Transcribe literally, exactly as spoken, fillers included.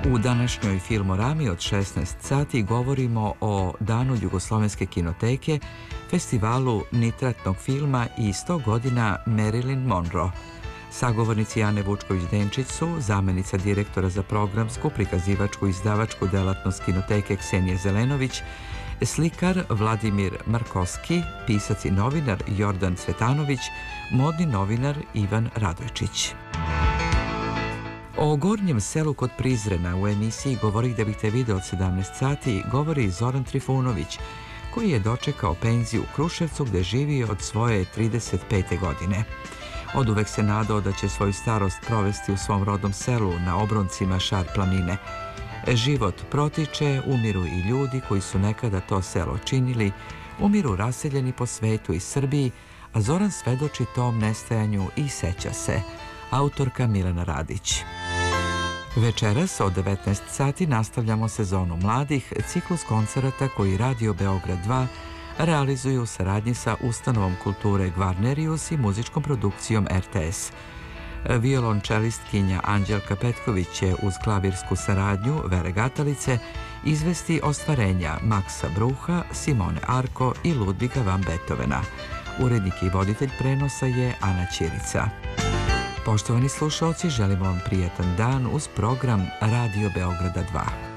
U današnjoj Filmorami od šesnaest sati govorimo o Danu Jugoslovenske kinoteke, festivalu nitratnog filma i sto godina Marilyn Monroe. Sagovornici Ane Vučković-Denčić su zamenica direktora za programsku, prikazivačku i izdavačku delatnost kinoteke Ksenija Zelenović, slikar Vladimir Markovski, pisac i novinar Jordan Cvetanović, modni novinar Ivan Radojčić. O Gornjem selu kod Prizrena u emisiji Govori da bih te video od sedamnaest sati govori Zoran Trifunović, koji je dočekao penziju u Kruševcu gde živi od svoje trideset pete godine. Oduvek se nadao da će svoju starost provesti u svom rodnom selu na obroncima Šar planine. Život protiče, umiru i ljudi koji su nekada to selo činili, umiru raseljeni po svetu i Srbiji, a Zoran svedoči tom nestajanju i seća se. Autorka Milena Radić. Večeras od devetnaest sati nastavljamo sezonu mladih, ciklus koncerata koji Radio Beograd dva realizuju u saradnji sa Ustanovom kulture Gvarnerius i muzičkom produkcijom R T S. Violončelistkinja Anđelka Petković će uz klavirsku saradnju Vere Gatalice izvesti ostvarenja Maksa Bruha, Simone Arko i Ludviga van Beethovena. Urednik i voditelj prenosa je Ana Ćirica. Poštovani slušalci, želimo vam prijetan dan uz program Radio Beograda dva.